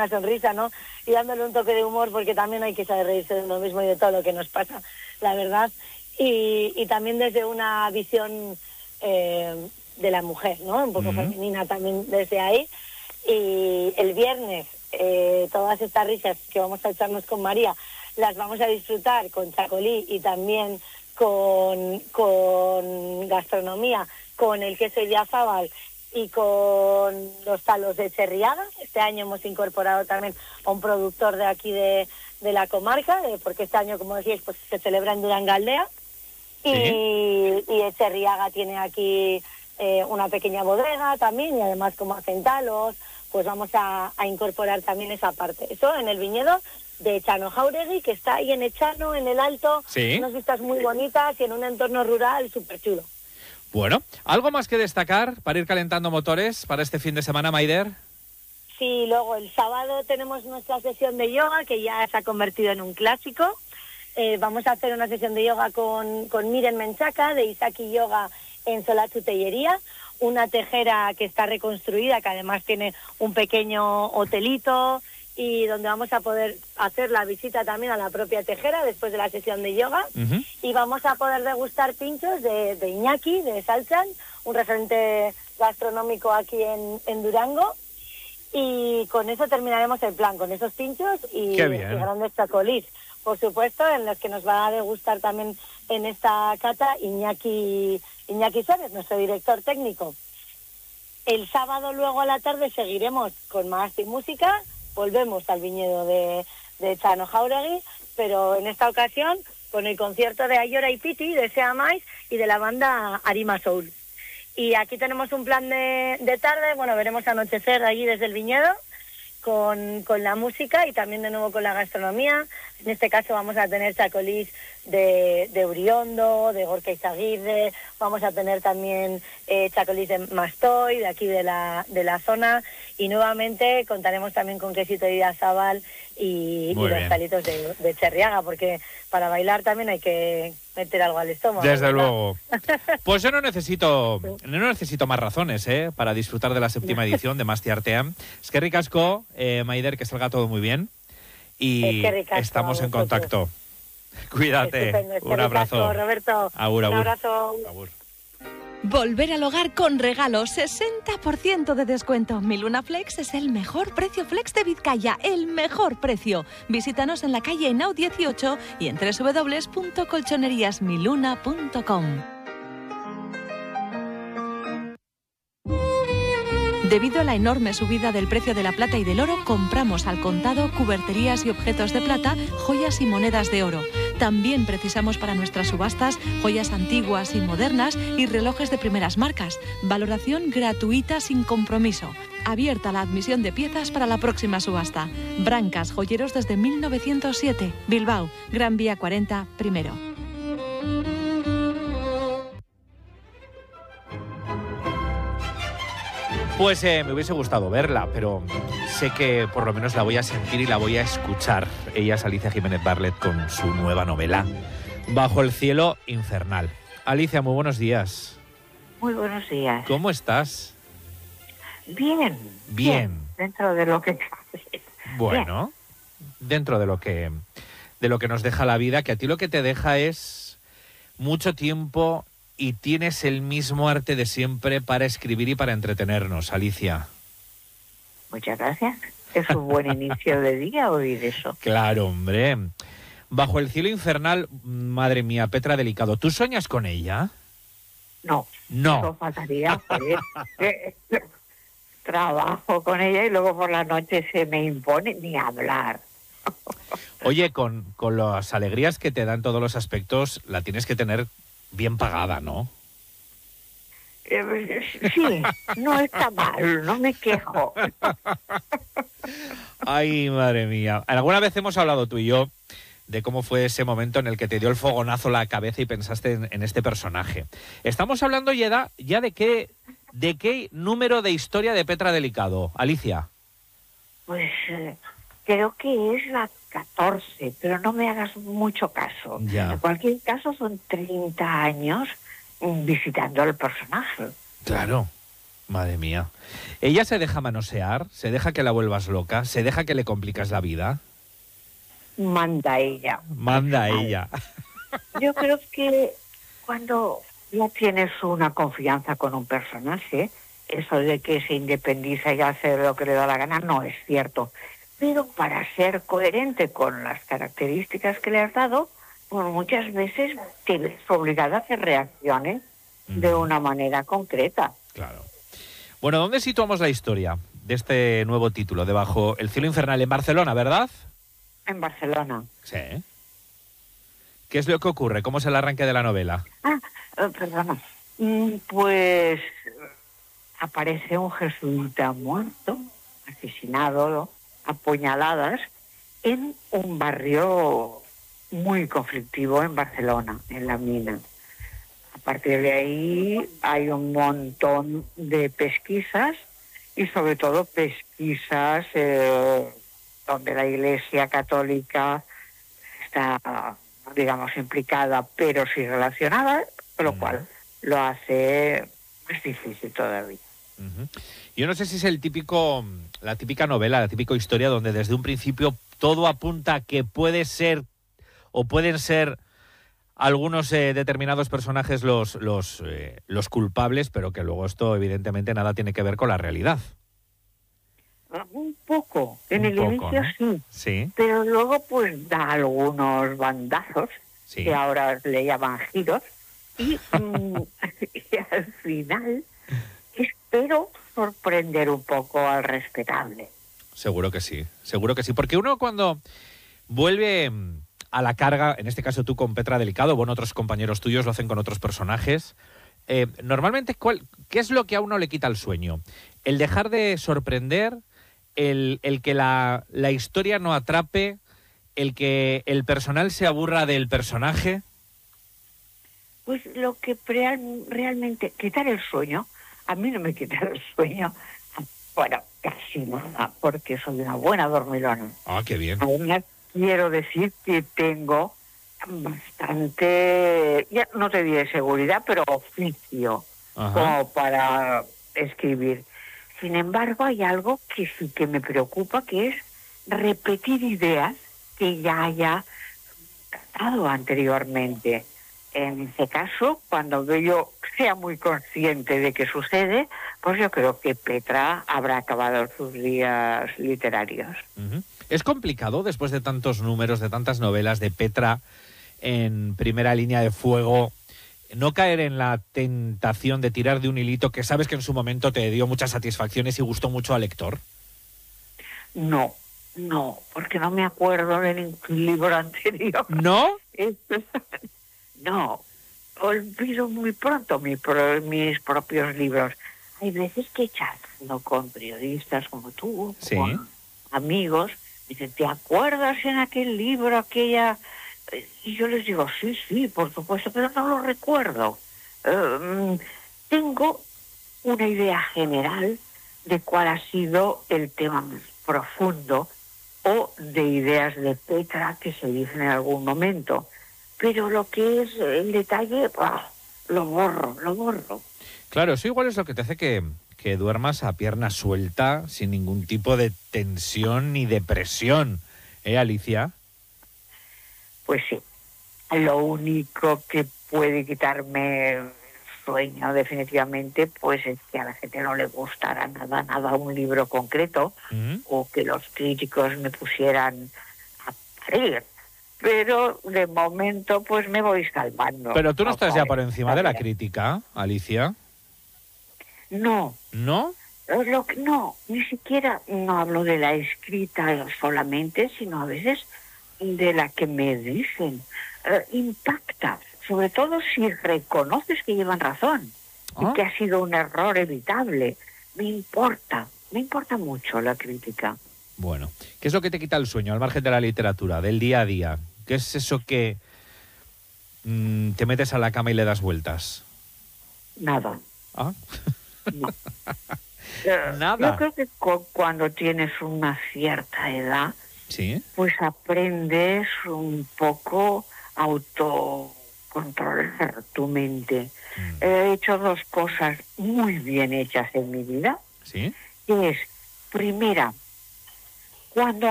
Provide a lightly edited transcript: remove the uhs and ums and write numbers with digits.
una sonrisa, ¿no? Y dándole un toque de humor, porque también hay que saber reírse de uno mismo y de todo lo que nos pasa, la verdad. Y también desde una visión de la mujer, ¿no? Un poco femenina también desde ahí. Y el viernes, todas estas risas que vamos a echarnos con María, las vamos a disfrutar con chacolí y también con gastronomía, con el queso Idiazábal y con los talos de Cherriaga. Este año hemos incorporado también a un productor de aquí de la comarca, porque este año, como decíais, pues se celebra en Durangaldea. Sí. Y Cherriaga tiene aquí una pequeña bodega también, y además como hacen talos, pues vamos a incorporar también esa parte. Eso en el viñedo de Echano Jáuregui, que está ahí en Echano, en el Alto, sí. Unas vistas muy bonitas y en un entorno rural súper chulo. Bueno, ¿algo más que destacar para ir calentando motores para este fin de semana, Maider? Sí, luego el sábado tenemos nuestra sesión de yoga, que ya se ha convertido en un clásico. Vamos a hacer una sesión de yoga con Miren Menchaca, de Isaki Yoga en Solachu Tellería, una tejera que está reconstruida, que además tiene un pequeño hotelito, y donde vamos a poder hacer la visita también a la propia tejera después de la sesión de yoga. Y vamos a poder degustar pinchos de Iñaki, de Salchan, un referente gastronómico aquí en Durango, y con eso terminaremos el plan, con esos pinchos y grandes chacolís, por supuesto, en los que nos va a degustar también en esta cata Iñaki Suárez, nuestro director técnico. El sábado luego a la tarde seguiremos con más música. Volvemos al viñedo de Echano Jáuregui, pero en esta ocasión con el concierto de Ayora y Piti, de Sea Mais y de la banda Arima Soul. Y aquí tenemos un plan de tarde, bueno, veremos anochecer allí desde el viñedo con la música y también de nuevo con la gastronomía. En este caso vamos a tener chacolís de Uriondo, de Gorka Izaguirre, vamos a tener también chacolís de Mastoy, de aquí de la zona, y nuevamente contaremos también con quesito de Idiazábal y los talitos de Cherriaga, porque para bailar también hay que meter algo al estómago. Desde luego. Pues yo no necesito más razones para disfrutar de la 7ª edición de Masti Artean. Es que ricasco, Maider, que salga todo muy bien. Y estamos en contacto. Cuídate. Un abrazo. Roberto. Agur, agur. Un abrazo. Agur. Volver al hogar con regalos, 60% de descuento. Mi Luna Flex es el mejor precio flex de Vizcaya, el mejor precio. Visítanos en la calle Henao 18 y en www.colchoneriasmiluna.com. Debido a la enorme subida del precio de la plata y del oro, compramos al contado cuberterías y objetos de plata, joyas y monedas de oro. También precisamos para nuestras subastas joyas antiguas y modernas y relojes de primeras marcas. Valoración gratuita sin compromiso. Abierta la admisión de piezas para la próxima subasta. Brancas, joyeros desde 1907. Bilbao, Gran Vía 40, primero. Pues me hubiese gustado verla, pero sé que por lo menos la voy a sentir y la voy a escuchar. Ella es Alicia Jiménez Barlet con su nueva novela, Bajo el cielo infernal. Alicia, muy buenos días. Muy buenos días. ¿Cómo estás? Bien. Dentro de lo que cabe. Bueno, dentro de lo que nos deja la vida, que a ti lo que te deja es mucho tiempo y tienes el mismo arte de siempre para escribir y para entretenernos, Alicia. Muchas gracias. Es un buen inicio de día oír eso. Claro, hombre. Bajo el cielo infernal, madre mía, Petra Delicado, ¿tú sueñas con ella? No. No. Eso faltaría. Trabajo con ella y luego por la noche se me impone ni hablar. Oye, con las alegrías que te dan todos los aspectos, la tienes que tener bien pagada, ¿no? Sí, no está mal, no me quejo. Ay, madre mía. Alguna vez hemos hablado tú y yo de cómo fue ese momento en el que te dio el fogonazo la cabeza y pensaste en este personaje. Estamos hablando ya de qué número de historia de Petra Delicado, Alicia. Pues creo que es la 14, pero no me hagas mucho caso. Ya. En cualquier caso son 30 años visitando al personaje. Claro. Madre mía. ¿Ella se deja manosear? ¿Se deja que la vuelvas loca? ¿Se deja que le complicas la vida? Manda ella. Manda ella. Yo creo que cuando ya tienes una confianza con un personaje, eso de que se independiza y hace lo que le da la gana no es cierto. Pero para ser coherente con las características que le has dado, pues muchas veces te ves obligada a hacer reacciones de una manera concreta. Claro. Bueno, ¿dónde situamos la historia de este nuevo título? Debajo el cielo infernal, en Barcelona, ¿verdad? En Barcelona. Sí. ¿Qué es lo que ocurre? ¿Cómo es el arranque de la novela? Perdona. Pues aparece un jesuita muerto, asesinado, apuñaladas, en un barrio muy conflictivo en Barcelona, en La Mina. A partir de ahí hay un montón de pesquisas y sobre todo pesquisas donde la Iglesia Católica está, digamos, implicada pero sí relacionada, con lo cual lo hace más difícil todavía. Yo no sé si es la típica novela, la típica historia donde desde un principio todo apunta a que puede ser o pueden ser algunos determinados personajes los culpables, pero que luego esto evidentemente nada tiene que ver con la realidad. Un poco, en el inicio, ¿no? Sí, pero luego pues da algunos bandazos, sí, que ahora le llaman giros, y al final espero sorprender un poco al respetable. Seguro que sí, porque uno cuando vuelve a la carga, en este caso tú con Petra Delicado, bueno, otros compañeros tuyos lo hacen con otros personajes, normalmente, ¿qué es lo que a uno le quita el sueño? ¿El dejar de sorprender? ¿El que la historia no atrape? ¿El que el personal se aburra del personaje? Pues lo que realmente quitar el sueño, a mí no me quita el sueño, bueno, casi nada, porque soy una buena dormilona. Ah, qué bien. Además, quiero decir que tengo bastante, ya no te diré seguridad, pero oficio. Ajá. Como para escribir. Sin embargo, hay algo que sí que me preocupa, que es repetir ideas que ya haya tratado anteriormente. En este caso, cuando yo sea muy consciente de que sucede, pues yo creo que Petra habrá acabado sus días literarios. ¿Es complicado, después de tantos números, de tantas novelas de Petra en primera línea de fuego, no caer en la tentación de tirar de un hilito que sabes que en su momento te dio muchas satisfacciones y gustó mucho al lector? No, porque no me acuerdo de ningún libro anterior. ¿No? No, olvido muy pronto mis propios libros. Hay veces que charlando con periodistas como tú, ¿sí?, con amigos, dicen, ¿te acuerdas en aquel libro, aquella...? Y yo les digo, sí, por supuesto, pero no lo recuerdo. Tengo una idea general de cuál ha sido el tema más profundo o de ideas de Petra que se dicen en algún momento. Pero lo que es el detalle, lo borro. Claro, eso igual es lo que te hace que duermas a pierna suelta, sin ningún tipo de tensión ni de presión. Alicia? Pues sí. Lo único que puede quitarme sueño definitivamente, pues es que a la gente no le gustara nada un libro concreto, o que los críticos me pusieran a parir. Pero de momento pues me voy salvando. Pero tú no estás ya por encima de la crítica, Alicia. No. ¿No? No, ni siquiera no hablo de la escrita solamente, sino a veces de la que me dicen. Impacta, sobre todo si reconoces que llevan razón y que ha sido un error evitable. Me importa mucho la crítica. Bueno, ¿qué es lo que te quita el sueño al margen de la literatura, del día a día? ¿Qué es eso que te metes a la cama y le das vueltas? Nada. ¿Ah? No. Nada. Yo creo que cuando tienes una cierta edad, ¿sí?, pues aprendes un poco controlar tu mente. He hecho 2 cosas muy bien hechas en mi vida. ¿Sí? Que es, primera, cuando